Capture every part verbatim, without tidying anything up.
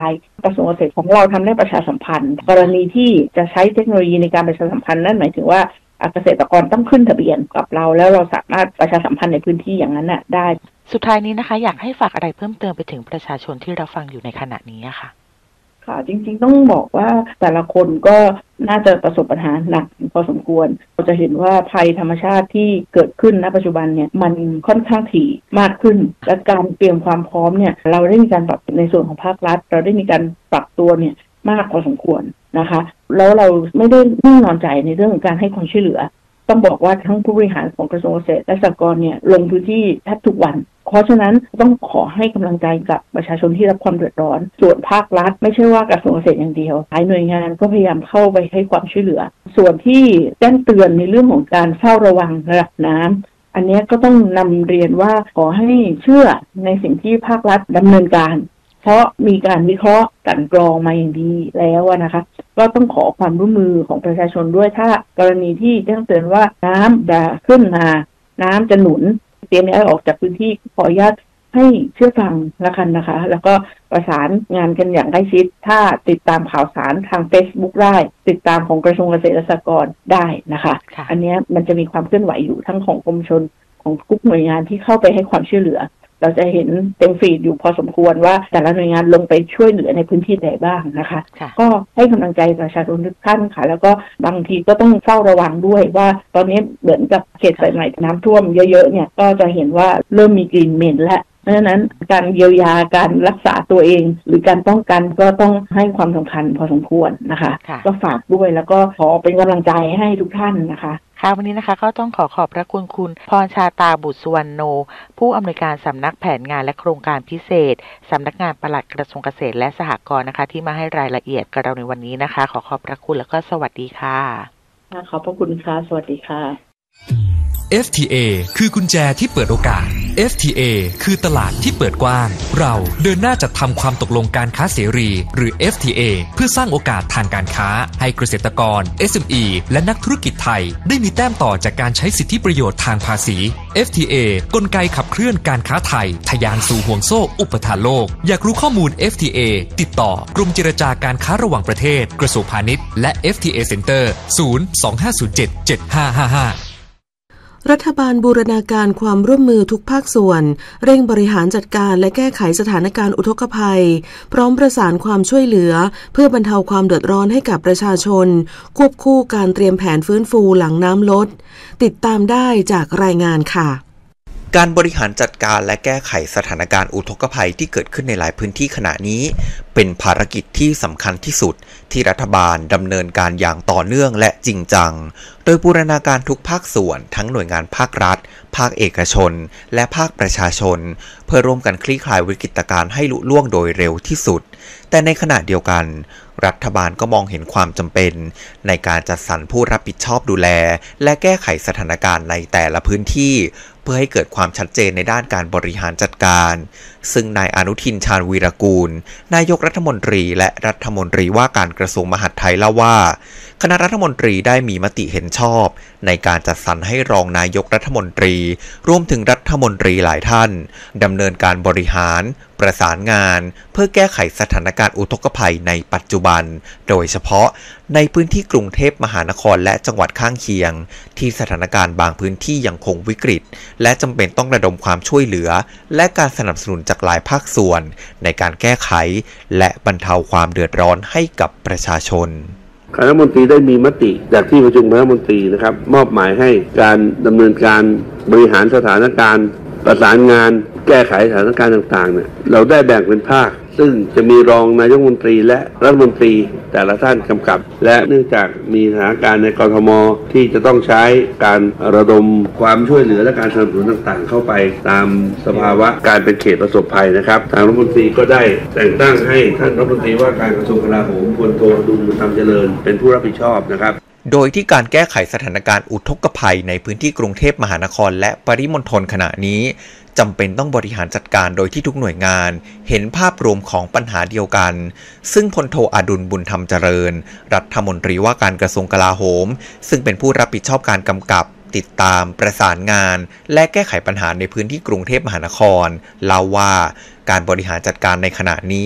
กระทรวงเกษตรของเราทำได้ประชาสัมพันธ์กรณีที่จะใช้เทคโนโลยีในการประชาสัมพันธ์นั่นหมายถึงว่าเกษตรกรต้องขึ้นทะเบียนกับเราแล้วเราสามารถประชาสัมพันธ์ในพื้นที่อย่างนั้นน่ะได้สุดท้ายนี้นะคะอยากให้ฝากอะไรเพิ่มเติมไปถึงประชาชนที่รับฟังอยู่ในขณะนี้ค่ะค่ะจริงๆต้องบอกว่าแต่ละคนก็น่าจะประสบปัญหาหนักพอสมควรเราจะเห็นว่าภัยธรรมชาติที่เกิดขึ้นณปัจจุบันเนี่ยมันค่อนข้างถี่มากขึ้นและการเตรียมความพร้อมเนี่ยเราได้มีการปรับในส่วนของภาครัฐเราได้มีการปรับตัวเนี่ยมากพอสมควรนะคะแล้วเราไม่ได้นิ่งนอนใจในเรื่องของการให้ความช่วยเหลือต้องบอกว่าทั้งผู้บริหารของกระทรวงเกษตรและสหกรณ์เนี่ยลงพื้นที่แทบทุกวันเพราะฉะนั้นต้องขอให้กำลังใจกับประชาชนที่รับความเดือดร้อนส่วนภาครัฐไม่ใช่ว่ากระทรวงเกษตรอย่างเดียวหลายหน่วยงานก็พยายามเข้าไปให้ความช่วยเหลือส่วนที่แจ้งเตือนในเรื่องของการเฝ้าระวังระดับน้ำอันนี้ก็ต้องนำเรียนว่าขอให้เชื่อในสิ่งที่ภาครัฐดำเนินการเพราะมีการวิเคราะห์กลั่นกรองมาอย่างดีแล้วนะคะก็ต้องขอความร่วมมือของประชาชนด้วยถ้ากรณีที่แจ้งเตือนว่าน้ำจะขึ้นมาน้ำจะหนุนเตรียมย้ายออกจากพื้นที่ขออนุญาตให้เชื่อฟังละกันนะคะแล้วก็ประสานงานกันอย่างใกล้ชิดถ้าติดตามข่าวสารทาง Facebook ได้ติดตามของกระทรวงเกษตรและสหกรณ์ได้นะคะอันนี้มันจะมีความเคลื่อนไหวอยู่ทั้งของกรมชลของทุกหน่วยงานที่เข้าไปให้ความช่วยเหลือเราจะเห็นเต็มฟีดอยู่พอสมควรว่าแต่ละหน่วยงานลงไปช่วยเหลือในพื้นที่ใดบ้างนะคะก็ให้กำลังใจประชาชนทุกท่านค่ะแล้วก็บางทีก็ต้องเฝ้าระวังด้วยว่าตอนนี้เหมือนกับเขตสายไหมน้ำท่วมเยอะๆเนี่ยก็จะเห็นว่าเริ่มมีกลิ่นเหม็นแล้วเพราะฉะนั้นการเยียวยาการรักษาตัวเองหรือการป้องกันก็ต้องให้ความสำคัญพอสมควรนะคะก็ฝากด้วยแล้วก็ขอเป็นกำลังใจให้ทุกท่านนะคะค่ะวันนี้นะคะก็ต้องขอขอบพระคุณคุณพรชาตาบุตรสุวรรณโนผู้อำนวยการสำนักแผนงานและโครงการพิเศษสำนักงานปลัดกระทรวงเกษตรและสหกรณ์นะคะที่มาให้รายละเอียดกับเราในวันนี้นะคะขอขอบพระคุณแล้วก็สวัสดีค่ะขอบพระคุณค่ะสวัสดีค่ะเอฟ ที เอ คือกุญแจที่เปิดโอกาส เอฟ ที เอ คือตลาดที่เปิดกว้างเราเดินหน้าจัดทำความตกลงการค้าเสรีหรือ เอฟ ที เอ เพื่อสร้างโอกาสทางการค้าให้เกษตรกร เอส เอ็ม อี และนักธุรกิจไทยได้มีแต้มต่อจากการใช้สิทธิประโยชน์ทางภาษี เอฟ ที เอ กลไกขับเคลื่อนการค้าไทยทะยานสู่ห่วงโซ่อุปทานโลกอยากรู้ข้อมูล เอฟ ที เอ ติดต่อกรมเจรจาการค้าระหว่างประเทศกระทรวงพาณิชย์และ เอฟ ที เอ Center ศูนย์ สอง ห้า ศูนย์ เจ็ด เจ็ด ห้า ห้า ห้ารัฐบาลบูรณาการความร่วมมือทุกภาคส่วนเร่งบริหารจัดการและแก้ไขสถานการณ์อุทกภัยพร้อมประสานความช่วยเหลือเพื่อบรรเทาความเดือดร้อนให้กับประชาชนควบคู่การเตรียมแผนฟื้นฟูหลังน้ำลดติดตามได้จากรายงานค่ะการบริหารจัดการและแก้ไขสถานการณ์อุทกภัยที่เกิดขึ้นในหลายพื้นที่ขณะนี้เป็นภารกิจที่สำคัญที่สุดที่รัฐบาลดำเนินการอย่างต่อเนื่องและจริงจังโดยบูรณาการทุกภาคส่วนทั้งหน่วยงานภาครัฐภาคเอกชนและภาคประชาชนเพื่อร่วมกันคลี่คลายวิกฤตการณ์ให้ลุล่วงโดยเร็วที่สุดแต่ในขณะเดียวกันรัฐบาลก็มองเห็นความจำเป็นในการจัดสรรผู้รับผิดชอบดูแลและแก้ไขสถานการณ์ในแต่ละพื้นที่เพื่อให้เกิดความชัดเจนในด้านการบริหารจัดการซึ่งนายอนุทินชาญวีรกูลนายกรัฐมนตรีและรัฐมนตรีว่าการกระทรวงมหาดไทยเล่าว่าคณะรัฐมนตรีได้มีมติเห็นชอบในการจัดสรรให้รองนายกรัฐมนตรีรวมถึงรัฐมนตรีหลายท่านดำเนินการบริหารประสานงานเพื่อแก้ไขสถานการณ์อุทกภัยในปัจจุบันโดยเฉพาะในพื้นที่กรุงเทพมหานครและจังหวัดข้างเคียงที่สถานการณ์บางพื้นที่ยังคงวิกฤตและจำเป็นต้องระดมความช่วยเหลือและการสนับสนุนจากหลายภาคส่วนในการแก้ไขและบรรเทาความเดือดร้อนให้กับประชาชนคณะรัฐมนตรีได้มีมติจากที่ประชุมคณะรัฐมนตรีนะครับมอบหมายให้การดำเนินการบริหารสถานการณ์ประสานงานแก้ไขสถานการณ์ต่างๆเนี่ยเราได้แบ่งเป็นภาคซึ่งจะมีรองนายกรัฐมนตรีและรัฐมนตรีแต่ละท่านกำกับและเนื่องจากมีสถานการณ์ในกทมที่จะต้องใช้การระดมความช่วยเหลือและการสนับสนุนต่างๆเข้าไปตามสภาวะการเป็นเขตประสบภัยนะครับทางรัฐมนตรีก็ได้แต่งตั้งให้ท่านรัฐมนตรีว่าการกระทรวงกลาโหมพลโทอดุลบุญธรรมเจริญเป็นผู้รับผิดชอบนะครับโดยที่การแก้ไขสถานการณ์อุทกภัยในพื้นที่กรุงเทพมหานครและปริมณฑลขณะนี้จำเป็นต้องบริหารจัดการโดยที่ทุกหน่วยงานเห็นภาพรวมของปัญหาเดียวกันซึ่งพลโทอดุลบุญธรรมเจริญรัฐมนตรีว่าการกระทรวงกลาโหมซึ่งเป็นผู้รับผิดชอบการกำกับติดตามประสานงานและแก้ไขปัญหาในพื้นที่กรุงเทพมหานครเล่าว่าการบริหารจัดการในขณะนี้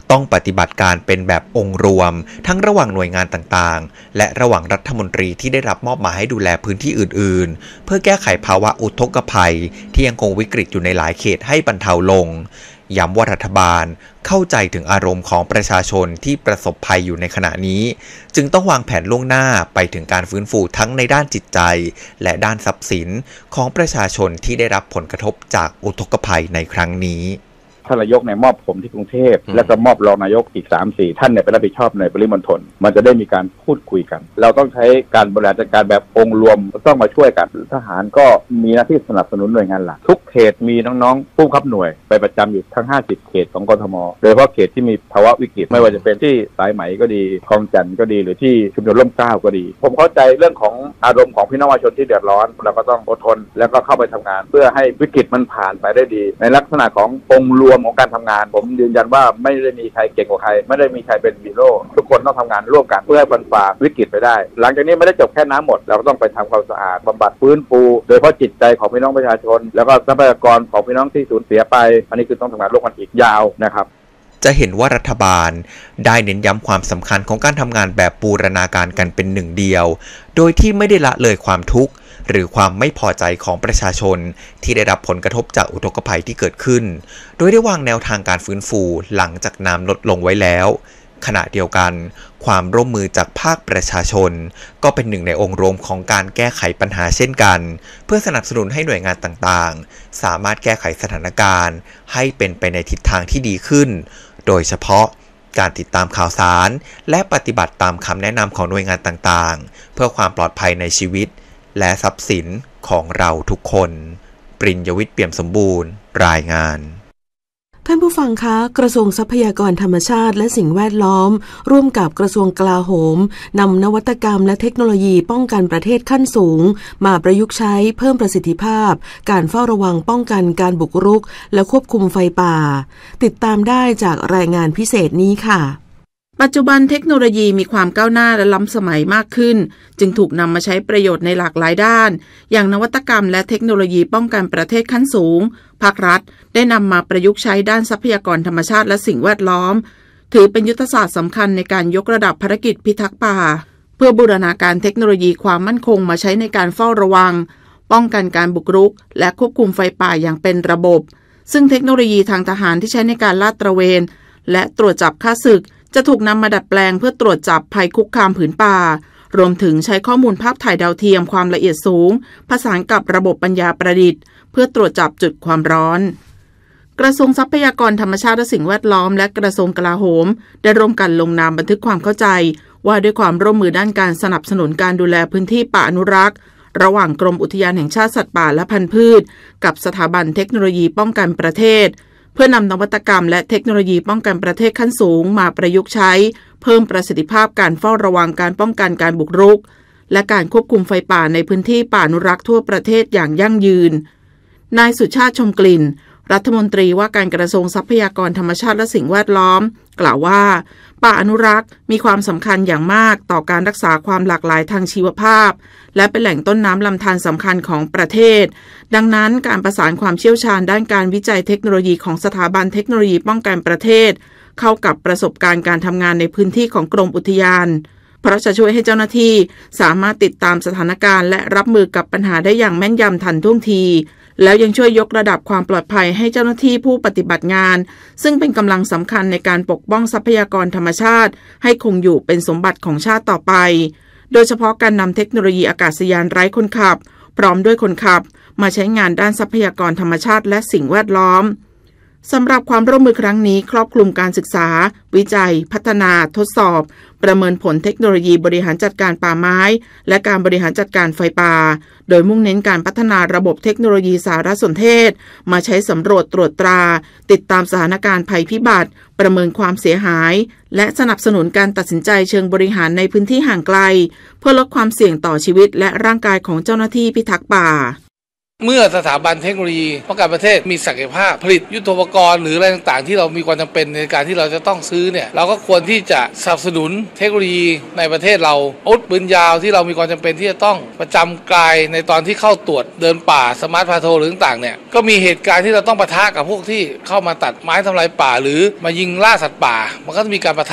ต้องปฏิบัติการเป็นแบบองค์รวมทั้งระหว่างหน่วยงานต่างๆและระหว่างรัฐมนตรีที่ได้รับมอบหมายให้ดูแลพื้นที่อื่นๆเพื่อแก้ไขภาวะอุทกภัยที่ยังคงวิกฤตอยู่ในหลายเขตให้บรรเทาลงย้ำว่ารัฐบาลเข้าใจถึงอารมณ์ของประชาชนที่ประสบภัยอยู่ในขณะนี้จึงต้องวางแผนล่วงหน้าไปถึงการฟื้นฟูทั้งในด้านจิตใจและด้านทรัพย์สินของประชาชนที่ได้รับผลกระทบจากอุทกภัยในครั้งนี้ท่านนายกเนี่ยมอบผมที่กรุงเทพแล้วก็มอบรองนายกอีก สามสี่ ท่านเนี่ยไปรับผิดชอบในปริมณฑลมันจะได้มีการพูดคุยกันเราต้องใช้การบริหารจัดการแบบองค์รวมต้องมาช่วยกันทหารก็มีหน้าที่สนับสนุนหน่วยงานหลักทุกเขตมีน้องๆผู้บังคับหน่วยไปประจำอยู่ทั้งห้าสิบเขตของกทมโดยเฉพาะเขตที่มีภาวะวิกฤตไม่ว่าจะเป็นที่สายไหมก็ดีคลองจันทน์ก็ดีหรือที่ชุมชนร่มเกล้าก็ดีผมเข้าใจเรื่องของอารมณ์ของพี่น้องประชาชนที่เดือดร้อนเราก็ต้องอดทนแล้วก็เข้าไปทำงานเพื่อให้วิกฤตมันผ่านไปได้ดีในลักษณะขององค์รวมของการทำงานผมยืนยันว่าไม่ได้มีใครเก่งกว่าใครไม่ได้มีใครเป็นฮีโร่ทุกคนต้องทำงานร่วมกันเพื่อให้บรรฝ่าวิกฤตไปได้หลังจากนี้ไม่ได้จบแค่น้ำหมดเราก็ต้องไปทำความสะอาดบำบัดฟื้นฟูโดยเฉพาะจิตใจของพี่น้องประชาชนแล้วก็ทรัพยากรของพี่น้องที่สูญเสียไปอันนี้คือต้องทำงานร่วมกันอีกยาวนะครับจะเห็นว่ารัฐบาลได้เน้นย้ำความสำคัญของการทำงานแบบบูรณาการกันเป็นหนึ่งเดียวโดยที่ไม่ได้ละเลยความทุกข์หรือความไม่พอใจของประชาชนที่ได้รับผลกระทบจากอุทกภัยที่เกิดขึ้นโดยได้วางแนวทางการฟื้นฟูหลังจากน้ำลดลงไว้แล้วขณะเดียวกันความร่วมมือจากภาคประชาชนก็เป็นหนึ่งในองค์รวมของการแก้ไขปัญหาเช่นกันเพื่อสนับสนุนให้หน่วยงานต่างๆสามารถแก้ไขสถานการณ์ให้เป็นไปในทิศทางที่ดีขึ้นโดยเฉพาะการติดตามข่าวสารและปฏิบัติตามคำแนะนำของหน่วยงานต่างๆเพื่อความปลอดภัยในชีวิตและทรัพย์สินของเราทุกคนปริญญวิทย์เปี่ยมสมบูรณ์รายงานท่านผู้ฟังคะกระทรวงทรัพยากรธรรมชาติและสิ่งแวดล้อมร่วมกับกระทรวงกลาโหมนำนวัตกรรมและเทคโนโลยีป้องกันประเทศขั้นสูงมาประยุกต์ใช้เพิ่มประสิทธิภาพการเฝ้าระวังป้องกันการบุกรุกและควบคุมไฟป่าติดตามได้จากรายงานพิเศษนี้ค่ะปัจจุบันเทคโนโลยีมีความก้าวหน้าและล้ำสมัยมากขึ้นจึงถูกนำมาใช้ประโยชน์ในหลากหลายด้านอย่างนวัตกรรมและเทคโนโลยีป้องกันประเทศขั้นสูงภาครัฐได้นำมาประยุกต์ใช้ด้านทรัพยากรธรรมชาติและสิ่งแวดล้อมถือเป็นยุทธศาสตร์สำคัญในการยกระดับภารกิจพิทักษ์ป่าเพื่อบูรณาการเทคโนโลยีความมั่นคงมาใช้ในการเฝ้าระวังป้องกันการบุกรุกและควบคุมไฟป่าอย่างเป็นระบบซึ่งเทคโนโลยีทางทหารที่ใช้ในการลาดตระเวนและตรวจจับฆ่าศึกจะถูกนำมาดัดแปลงเพื่อตรวจจับภัยคุกคามผืนป่ารวมถึงใช้ข้อมูลภาพถ่ายดาวเทียมความละเอียดสูงผสานกับระบบปัญญาประดิษฐ์เพื่อตรวจจับจุดความร้อนกระทรวงทรัพยากรธรรมชาติและสิ่งแวดล้อมและกระทรวงกลาโหมได้ร่วมกันลงนามบันทึกความเข้าใจว่าด้วยความร่วมมือด้านการสนับสนุนการดูแลพื้นที่ป่าอนุรักษ์ระหว่างกรมอุทยานแห่งชาติสัตว์ป่าและพันธุ์พืชกับสถาบันเทคโนโลยีป้องกันประเทศเพื่อนำนวัตกรรมและเทคโนโลยีป้องกันประเทศขั้นสูงมาประยุกต์ใช้เพิ่มประสิทธิภาพการเฝ้าระวังการป้องกันการบุกรุกและการควบคุมไฟป่าในพื้นที่ป่าอนุรักษ์ทั่วประเทศอย่างยั่งยืนนายสุชาติชมกลิ่นรัฐมนตรีว่าการกระทรวงทรัพยากรธรรมชาติและสิ่งแวดล้อมกล่าวว่าป่าอนุรักษ์มีความสำคัญอย่างมากต่อการรักษาความหลากหลายทางชีวภาพและเป็นแหล่งต้นน้ำลำธารสำคัญของประเทศดังนั้นการประสานความเชี่ยวชาญด้านการวิจัยเทคโนโลยีของสถาบันเทคโนโลยีป้องกันประเทศเข้ากับประสบการณ์การทำงานในพื้นที่ของกรมอุทยานเพราะจะช่วยให้เจ้าหน้าที่สามารถติดตามสถานการณ์และรับมือกับปัญหาได้อย่างแม่นยำทันท่วงทีแล้วยังช่วยยกระดับความปลอดภัยให้เจ้าหน้าที่ผู้ปฏิบัติงานซึ่งเป็นกำลังสำคัญในการปกป้องทรัพยากรธรรมชาติให้คงอยู่เป็นสมบัติของชาติต่อไปโดยเฉพาะการนำเทคโนโลยีอากาศยานไร้คนขับพร้อมด้วยคนขับมาใช้งานด้านทรัพยากรธรรมชาติและสิ่งแวดล้อมสำหรับความร่วมมือครั้งนี้ครอบคลุมการศึกษาวิจัยพัฒนาทดสอบประเมินผลเทคโนโลยีบริหารจัดการป่าไม้และการบริหารจัดการไฟป่าโดยมุ่งเน้นการพัฒนาระบบเทคโนโลยีสารสนเทศมาใช้สำรวจตรวจตราติดตามสถานการณ์ภัยพิบัติประเมินความเสียหายและสนับสนุนการตัดสินใจเชิงบริหารในพื้นที่ห่างไกลเพื่อลดความเสี่ยงต่อชีวิตและร่างกายของเจ้าหน้าที่พิทักษ์ป่าเมื่อสถาบันเทคโนโลยีป้องกันประเทศมีศักยภาพผลิตยุทโธปกรณ์หรืออะไรต่างๆที่เรามีความจำเป็นในการที่เราจะต้องซื้อเนี่ยเราก็ควรที่จะสนับสนุนเทคโนโลยีในประเทศเราอาวุธปืนยาวที่เรามีความจำเป็นที่จะต้องประจำกายในตอนที่เข้าตรวจเดินป่าสมาร์ทพาโทรหรือต่างๆเนี่ยก็มีเหตุการณ์ที่เราต้องปะทะกับพวกที่เข้ามาตัดไม้ทำลายป่าหรือมายิงล่าสัตว์ป่ามันก็จะมีการปะทะ